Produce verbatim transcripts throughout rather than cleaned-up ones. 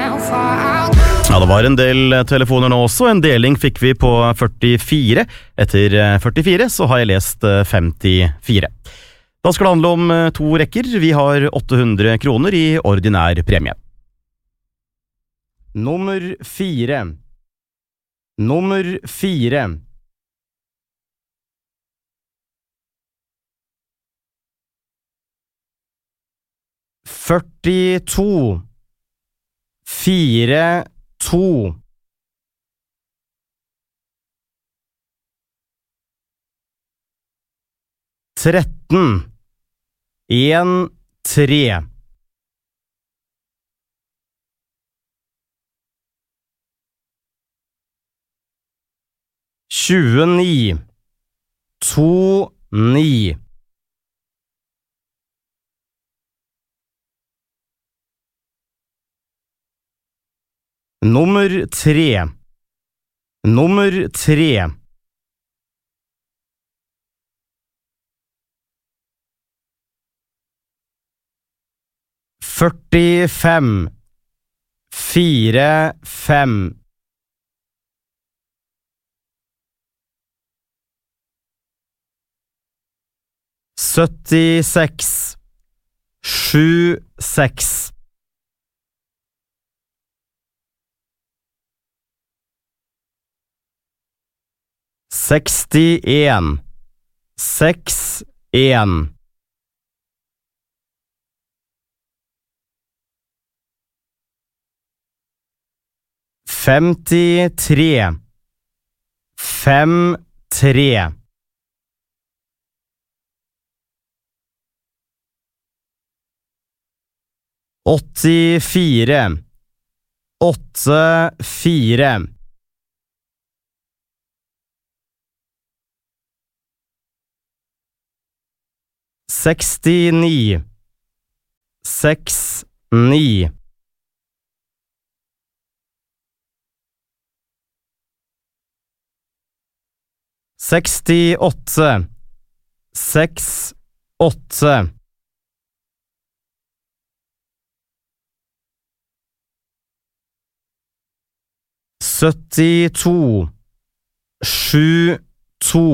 Ja, det var en del telefoner nå også. En deling fikk vi på førtifire. Etter førtifire så har jeg lest femtifire. Da skal det handle om to rekker. Vi har åtte hundre kroner i ordinær premie. Nummer fire. Nummer fire. Førtito. Fire, to. Tretten. En, tre. Tjueni. To, ni. Nummer tre. Nummer tre. Førtifem. Fire, fem. Syttiseks. Sju, seks. Sekstien. Seks, en. Femtitre. Fem, tre. Åttifire. Åtte, fire. Sekstini. Seks, ni. Sekstiåtte. Seks, åtte. Syttito. Sju, to.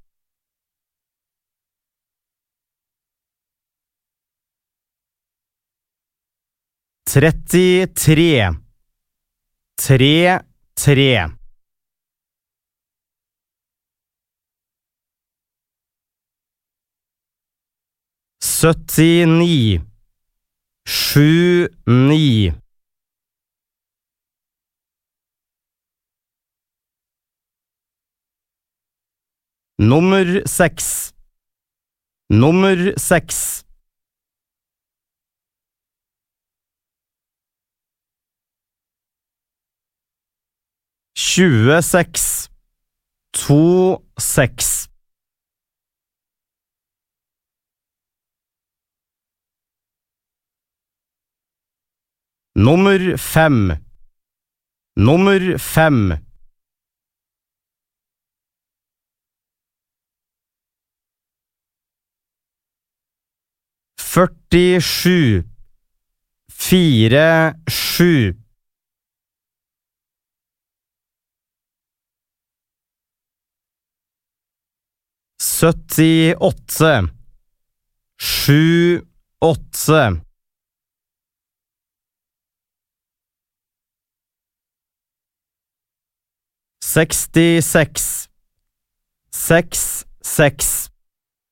Trettitre. Tre, tre. Syttini. Sju, ni. Nummer seks. Nummer seks. Tjueseks. To, seks. Nummer fem. Nummer fem. Førtisju. Fire, sju. Syttiåtte. Sju, åtte. Sekstiseks. Seks, seks.